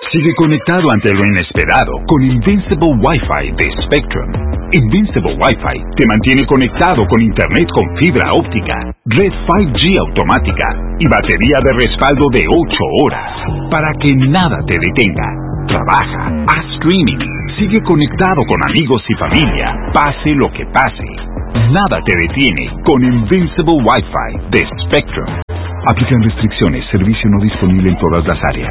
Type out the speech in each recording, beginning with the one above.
Sigue conectado ante lo inesperado con Invincible Wi-Fi de Spectrum. Invincible Wi-Fi te mantiene conectado con internet con fibra óptica, red 5G automática y batería de respaldo de 8 horas para que nada te detenga. Trabaja, haz streaming, sigue conectado con amigos y familia, pase lo que pase. Nada te detiene con Invincible Wi-Fi de Spectrum. Aplican restricciones, servicio no disponible en todas las áreas.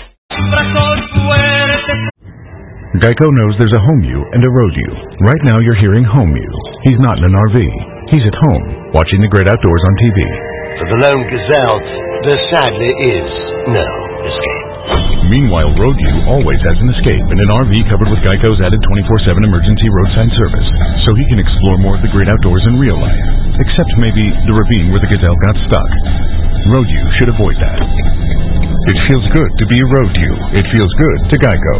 Geico knows there's a home you and a road you. Right now you're hearing home you. He's not in an RV. He's at home, watching the great outdoors on TV. For the lone gazelle, there sadly is no escape. Meanwhile, road you always has an escape in an RV covered with Geico's added 24/7 emergency roadside service, so he can explore more of the great outdoors in real life. Except maybe the ravine where the gazelle got stuck. Road you should avoid that. It feels good to be a road you. It feels good to Geico.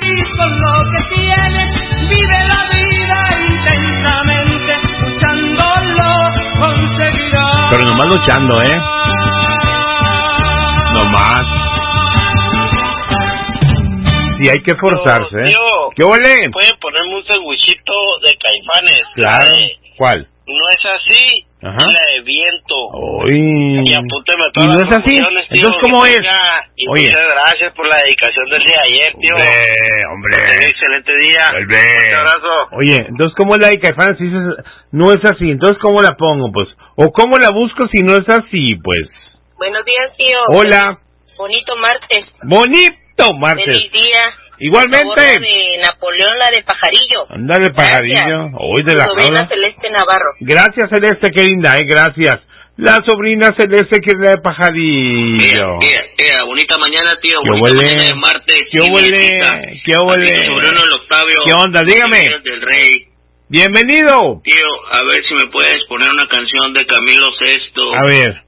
Pero nomás luchando, nomás. Sí, hay que esforzarse, Tío, ¿qué huele? ¿puede ponerme un sandwichito de Caifanes? Claro. ¿Cuál? No es así. Ajá. La de viento. Uy. Y apúnteme ¿Y todas no las es así? promociones, tío, Entonces, ¿cómo que es? tenga. Y Oye. muchas gracias por la dedicación del día de ayer, tío. Hombre. Un excelente día. Un abrazo. Oye, entonces, ¿cómo es la de Caifanes si dices, no es así? Entonces, ¿cómo la pongo, pues? ¿O cómo la busco si no es así, pues? Buenos días, tío. Hola. Bonito martes. Bonito martes. Feliz día. Igualmente. Por favor, la de Napoleón, la de Pajarillo. Ándale, Pajarillo. Hoy de la sobrina jaula. Celeste Navarro. Gracias, Celeste, qué linda, gracias. La sobrina Celeste que es la de Pajarillo. Mira, bonita mañana, tío. ¿Qué Bonita huele? mañana de martes. ¿Qué huele? ¿Qué huele? Sobrino el Octavio. ¿Qué onda? Dígame. Del Rey. Bienvenido. Tío, a ver si me puedes poner una canción de Camilo VI. A ver.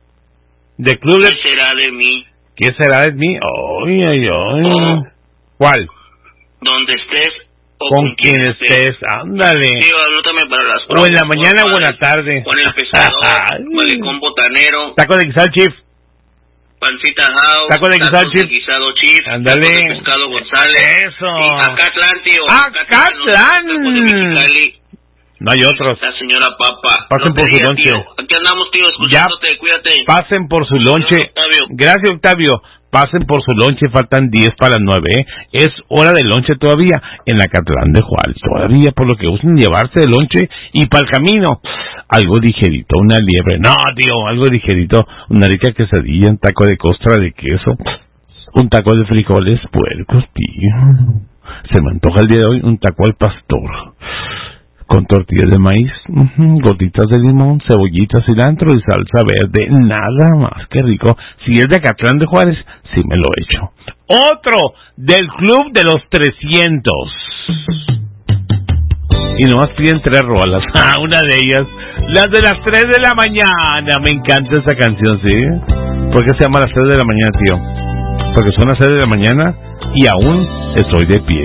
¿De Club de... ¿Qué será de mí? ¿Qué será de mí? Ay, ay, ay. ¿Cuál? Donde estés o Con quien estés, ándale. Tío, anótame para las O en la mañana o en la tarde. Con el pescador, malecón botanero, Taco de guisado, Chief. pancita house, Taco de guisado, Chief. guisado Chief, Ándale. tacos de pescado González. Eso. Y Acatlán, tío. Acatlán. Tacos de Mexicali. No hay otros. La señora Papa. Pasen por su lonche. Tío. Aquí andamos, tío, escuchándote, cuídate. Pasen por su lonche. Gracias, Octavio. Pasen por su lonche, faltan 10 para las 9, Es hora de lonche todavía en la Acatlán de Juárez. Todavía, por lo que usan llevarse de lonche y para el camino. Algo ligerito, una liebre. No, tío, algo ligerito. Una rica quesadilla, un taco de costra de queso, un taco de frijoles puercos, tío. Se me antoja el día de hoy un taco al pastor. Con tortillas de maíz, gotitas de limón, cebollitas, cilantro y salsa verde. Nada más, qué rico. Si es de Acatlán de Juárez, sí me lo echo. Otro del Club de los 300. Y nomás piden 3 rolas. Una de ellas, las de las 3 de la mañana. Me encanta esa canción, ¿sí? ¿Por qué se llama las 3 de la mañana, tío? Porque son las 3 de la mañana y aún estoy de pie.